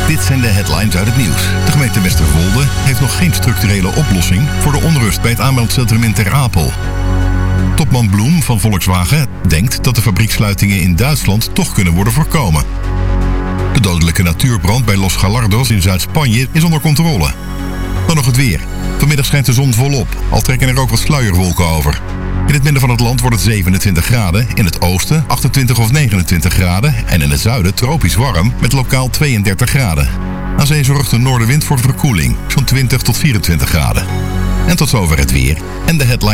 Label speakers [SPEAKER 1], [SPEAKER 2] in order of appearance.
[SPEAKER 1] Dit zijn de headlines uit het nieuws. De gemeente Westerwolde heeft nog geen structurele oplossing voor de onrust bij het aanmeldcentrum in Ter Apel. Topman Bloem van Volkswagen denkt dat de fabrieksluitingen in Duitsland toch kunnen worden voorkomen. De dodelijke natuurbrand bij Los Gallardos in Zuid-Spanje is onder controle. Dan nog het weer. Vanmiddag schijnt de zon volop, al trekken er ook wat sluierwolken over. In het midden van het land wordt het 27 graden, in het oosten 28 of 29 graden en in het zuiden tropisch warm met lokaal 32 graden. Aan zee zorgt de noordenwind voor verkoeling, zo'n 20 tot 24 graden. En tot zover het weer en de headline.